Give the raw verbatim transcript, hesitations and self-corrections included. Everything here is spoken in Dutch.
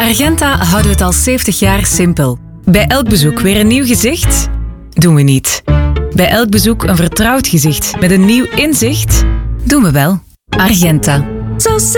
Argenta houden we het al zeventig jaar simpel. Bij elk bezoek weer een nieuw gezicht? Doen we niet. Bij elk bezoek een vertrouwd gezicht met een nieuw inzicht? Doen we wel. Argenta. Zo